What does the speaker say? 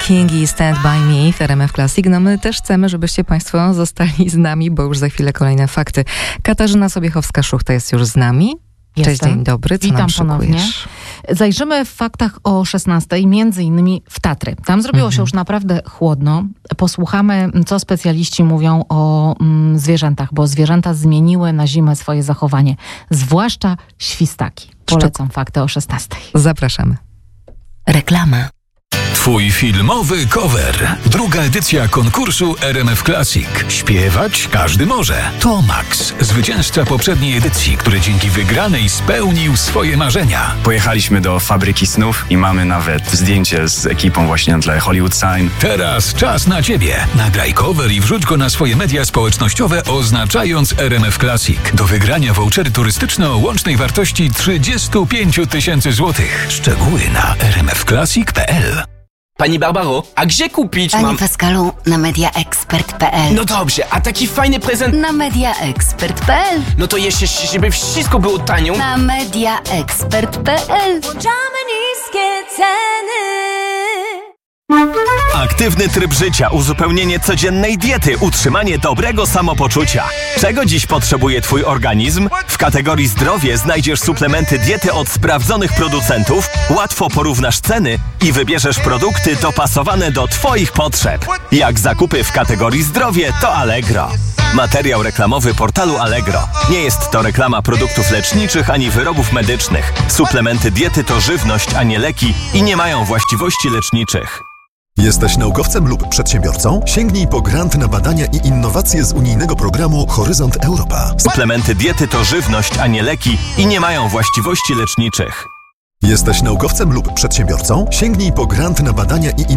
King i Stand By Me w RMF Classic. No my też chcemy, żebyście Państwo zostali z nami, bo już za chwilę kolejne fakty. Katarzyna Sobiechowska-Szuchta jest już z nami. Cześć, dzień dobry. Co Witam nam szykujesz? ponownie. Zajrzymy w faktach o 16:00, między innymi w Tatry. Tam zrobiło się już naprawdę chłodno. Posłuchamy, co specjaliści mówią o zwierzętach, bo zwierzęta zmieniły na zimę swoje zachowanie. Zwłaszcza świstaki. Polecam fakty o 16:00. Zapraszamy. Reklama. Twój filmowy cover. Druga edycja konkursu RMF Classic. Śpiewać każdy może. To Max, zwycięzca poprzedniej edycji, który dzięki wygranej spełnił swoje marzenia. Pojechaliśmy do Fabryki Snów i mamy nawet zdjęcie z ekipą właśnie na tle Hollywood Sign. Teraz czas na Ciebie. Nagraj cover i wrzuć go na swoje media społecznościowe, oznaczając RMF Classic. Do wygrania vouchery turystyczne o łącznej wartości 35 000 złotych. Szczegóły na rmfclassic.pl. Pani Barbaro, a gdzie kupić Panie Pascalu, na mediaexpert.pl. No dobrze, a taki fajny prezent... Na mediaexpert.pl. No to jeszcze, żeby wszystko było tanio... Na mediaexpert.pl. Włączamy niskie ceny. Aktywny tryb życia, uzupełnienie codziennej diety, utrzymanie dobrego samopoczucia. Czego dziś potrzebuje Twój organizm? W kategorii zdrowie znajdziesz suplementy diety od sprawdzonych producentów, łatwo porównasz ceny i wybierzesz produkty dopasowane do Twoich potrzeb. Jak zakupy w kategorii zdrowie, to Allegro. Materiał reklamowy portalu Allegro. Nie jest to reklama produktów leczniczych ani wyrobów medycznych. Suplementy diety to żywność, a nie leki i nie mają właściwości leczniczych. Jesteś naukowcem lub przedsiębiorcą? Sięgnij po grant na badania i innowacje z unijnego programu Horyzont Europa. Suplementy diety to żywność, a nie leki i nie mają właściwości leczniczych. Jesteś naukowcem lub przedsiębiorcą? Sięgnij po grant na badania i